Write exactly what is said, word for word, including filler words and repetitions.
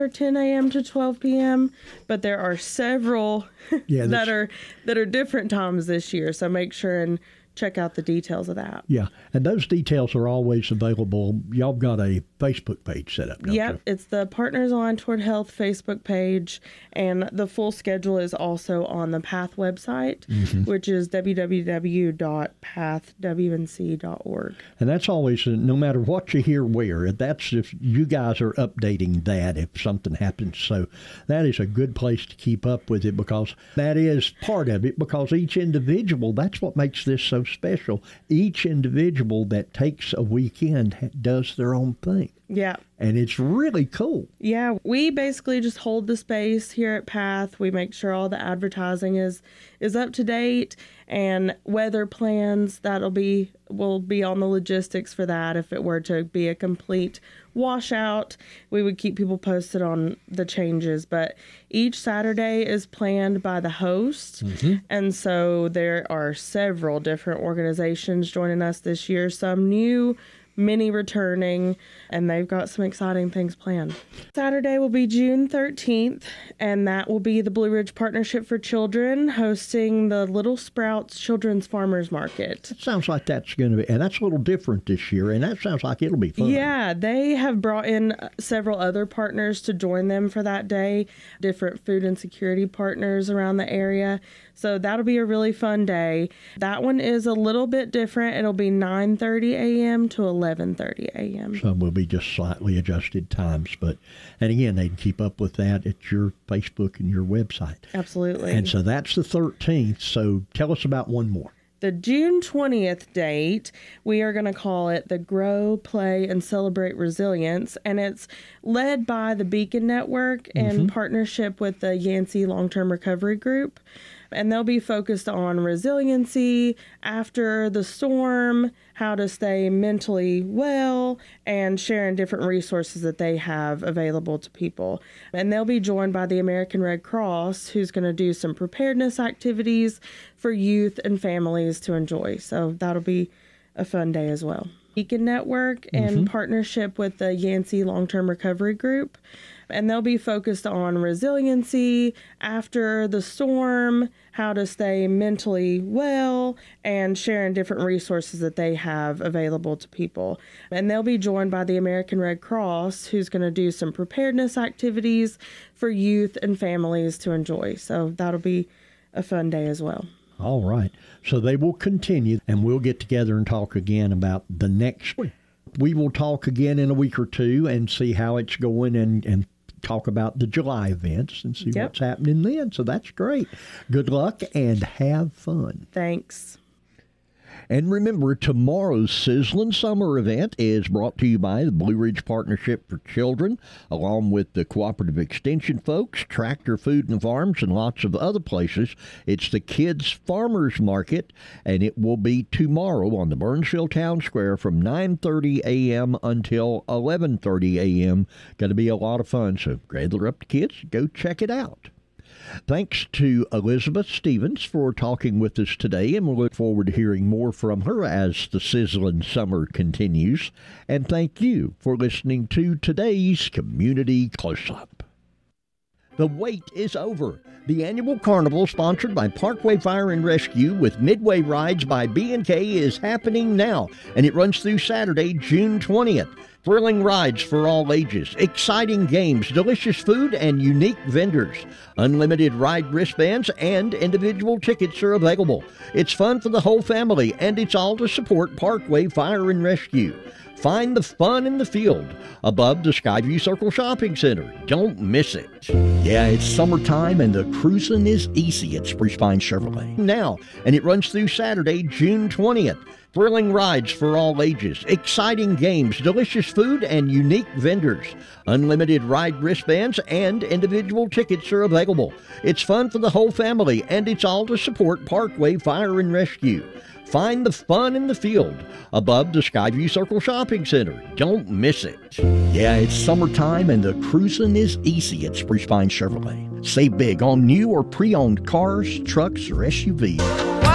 or ten a.m. to twelve p.m., but there are several yeah, that are that are different times this year. So make sure and check out the details of that. Yeah, and those details are always available. Y'all got a Facebook page set up, don't Yep, you? it's the Partners Aligned Toward Health Facebook page, and the full schedule is also on the PATH website, mm-hmm. which is w w w dot path w n c dot org. And that's always, no matter what you hear where, that's if you guys are updating that if something happens. So that is a good place to keep up with it, because that is part of it, because each individual, that's what makes this so special. Each individual that takes a weekend does their own thing. Yeah. And it's really cool. Yeah, we basically just hold the space here at PATH. We make sure all the advertising is is up to date, and weather plans that'll be will be on the logistics for that. If it were to be a complete washout, we would keep people posted on the changes. But each Saturday is planned by the host, mm-hmm. and so there are several different organizations joining us this year. Some new, many returning, and they've got some exciting things planned. Saturday will be June thirteenth, and that will be the Blue Ridge Partnership for Children hosting the Little Sprouts Children's Farmers Market. It sounds like that's going to be, and that's a little different this year, and that sounds like it'll be fun. Yeah, they have brought in several other partners to join them for that day, different food and security partners around the area. So that'll be a really fun day. That one is a little bit different. It'll be nine thirty a.m. to eleven thirty a.m. Some will be just slightly adjusted times, but, and again, they can keep up with that at your Facebook and your website. Absolutely. And so that's the thirteenth. So tell us about one more. The June twentieth date, we are going to call it the Grow, Play, and Celebrate Resilience, and it's led by the Beacon Network in mm-hmm. partnership with the Yancey Long-Term Recovery Group. And they'll be focused on resiliency after the storm, how to stay mentally well, and sharing different resources that they have available to people. And they'll be joined by the American Red Cross, who's going to do some preparedness activities for youth and families to enjoy. So that'll be a fun day as well. Beacon Network in mm-hmm. partnership with the Yancey Long-Term Recovery Group. And they'll be focused on resiliency after the storm, how to stay mentally well, and sharing different resources that they have available to people. And they'll be joined by the American Red Cross, who's going to do some preparedness activities for youth and families to enjoy. So that'll be a fun day as well. All right. So they will continue, and we'll get together and talk again about the next week. We will talk again in a week or two and see how it's going, and, and talk about the July events and see yep. what's happening then. So that's great. Good luck and have fun. Thanks. And remember, tomorrow's Sizzlin' Summer event is brought to you by the Blue Ridge Partnership for Children, along with the Cooperative Extension folks, Tractor Food and Farms, and lots of other places. It's the Kids Farmers Market, and it will be tomorrow on the Burnsville Town Square from nine thirty a.m. until eleven thirty a.m. Going to be a lot of fun, so gather up the kids, go check it out. Thanks to Elizabeth Stevens for talking with us today, and we'll look forward to hearing more from her as the Sizzlin' Summer continues. And thank you for listening to today's Community Close-Up. The wait is over. The annual carnival, sponsored by Parkway Fire and Rescue with Midway Rides by B and K, is happening now, and it runs through Saturday, June twentieth. Thrilling rides for all ages, exciting games, delicious food, and unique vendors. Unlimited ride wristbands and individual tickets are available. It's fun for the whole family, and it's all to support Parkway Fire and Rescue. Find the fun in the field above the Skyview Circle Shopping Center. Don't miss it. Yeah, it's summertime, and the cruising is easy at Spruce Pine Chevrolet now, and it runs through Saturday, June twentieth. Thrilling rides for all ages, exciting games, delicious food, and unique vendors. Unlimited ride wristbands and individual tickets are available. It's fun for the whole family, and it's all to support Parkway Fire and Rescue. Find the fun in the field above the Skyview Circle Shopping Center. Don't miss it. Yeah, it's summertime, and the cruising is easy at Spruce Pine Chevrolet. Save big on new or pre-owned cars, trucks, or S U Vs.